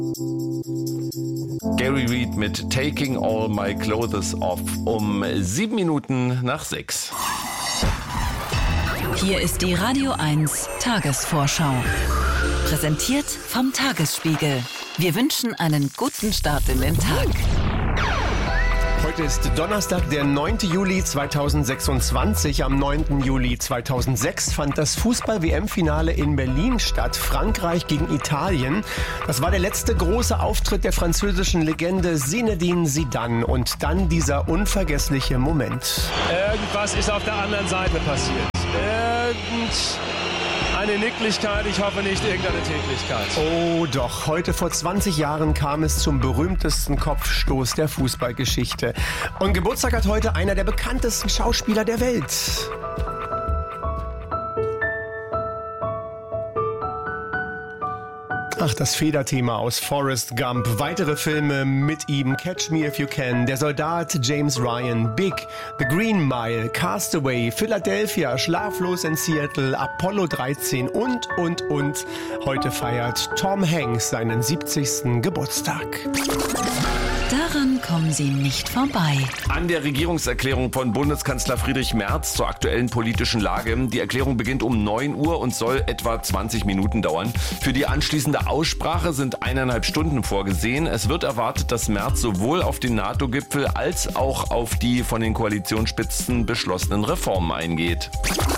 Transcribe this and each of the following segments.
Gary Reed mit Taking All My Clothes Off um 7 Minuten nach 6. Hier ist die Radio 1 Tagesvorschau. Präsentiert vom Tagesspiegel. Wir wünschen einen guten Start in den Tag. Heute ist Donnerstag, der 9. Juli 2026. Am 9. Juli 2006 fand das Fußball-WM-Finale in Berlin statt. Frankreich gegen Italien. Das war der letzte große Auftritt der französischen Legende Zinedine Zidane. Und dann dieser unvergessliche Moment. Irgendwas ist auf der anderen Seite passiert. Eine Nicklichkeit, ich hoffe nicht irgendeine Tätlichkeit. Oh doch, heute vor 20 Jahren kam es zum berühmtesten Kopfstoß der Fußballgeschichte. Und Geburtstag hat heute einer der bekanntesten Schauspieler der Welt. Ach, das Federthema aus Forrest Gump. Weitere Filme mit ihm: Catch Me If You Can, Der Soldat James Ryan, Big, The Green Mile, Castaway, Philadelphia, Schlaflos in Seattle, Apollo 13 und. Heute feiert Tom Hanks seinen 70. Geburtstag. Daran kommen Sie nicht vorbei. An der Regierungserklärung von Bundeskanzler Friedrich Merz zur aktuellen politischen Lage. Die Erklärung beginnt um 9 Uhr und soll etwa 20 Minuten dauern. Für die anschließende Aussprache sind 1,5 Stunden vorgesehen. Es wird erwartet, dass Merz sowohl auf den NATO-Gipfel als auch auf die von den Koalitionsspitzen beschlossenen Reformen eingeht.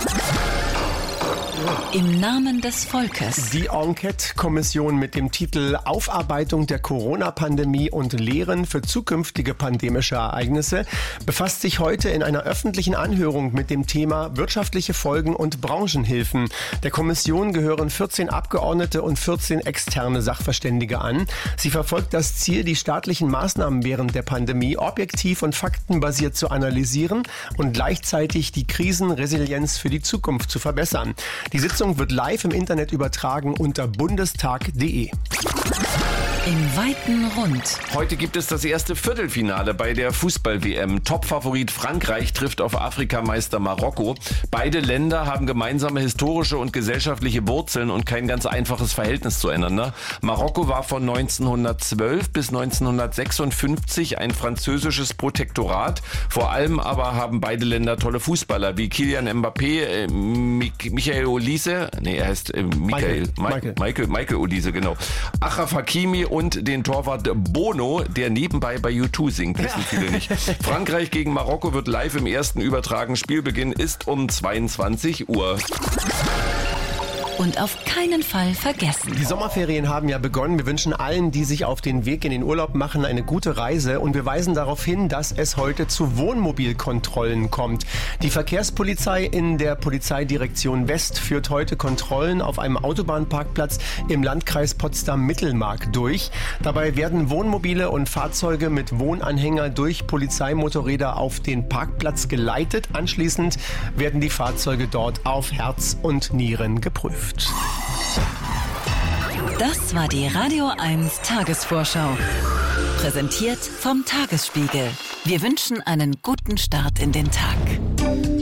Im Namen des Volkes. Die Enquete-Kommission mit dem Titel Aufarbeitung der Corona-Pandemie und Lehren für zukünftige pandemische Ereignisse befasst sich heute in einer öffentlichen Anhörung mit dem Thema wirtschaftliche Folgen und Branchenhilfen. Der Kommission gehören 14 Abgeordnete und 14 externe Sachverständige an. Sie verfolgt das Ziel, die staatlichen Maßnahmen während der Pandemie objektiv und faktenbasiert zu analysieren und gleichzeitig die Krisenresilienz für die Zukunft zu verbessern. Die Sitzung wird live im Internet übertragen unter bundestag.de. Im weiten Rund. Heute gibt es das erste Viertelfinale bei der Fußball-WM. Topfavorit Frankreich trifft auf Afrikameister Marokko. Beide Länder haben gemeinsame historische und gesellschaftliche Wurzeln und kein ganz einfaches Verhältnis zueinander. Marokko war von 1912 bis 1956 ein französisches Protektorat. Vor allem aber haben beide Länder tolle Fußballer wie Kylian Mbappé, Michael Olise, er heißt Michael Olise, genau. Achraf Hakimi und den Torwart Bono, der nebenbei bei U2 singt, wissen viele nicht. Frankreich gegen Marokko wird live im ersten übertragen. Spielbeginn ist um 22 Uhr. Und auf keinen Fall vergessen. Die Sommerferien haben ja begonnen. Wir wünschen allen, die sich auf den Weg in den Urlaub machen, eine gute Reise. Und wir weisen darauf hin, dass es heute zu Wohnmobilkontrollen kommt. Die Verkehrspolizei in der Polizeidirektion West führt heute Kontrollen auf einem Autobahnparkplatz im Landkreis Potsdam-Mittelmark durch. Dabei werden Wohnmobile und Fahrzeuge mit Wohnanhänger durch Polizeimotorräder auf den Parkplatz geleitet. Anschließend werden die Fahrzeuge dort auf Herz und Nieren geprüft. Das war die Radio 1 Tagesvorschau. Präsentiert vom Tagesspiegel. Wir wünschen einen guten Start in den Tag.